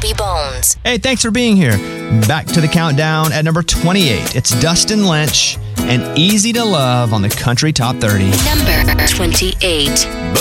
Bobby Bones. Hey, thanks for being here. Back to the countdown at number 28. It's Dustin Lynch and Easy to Love on the Country Top 30. Number 28.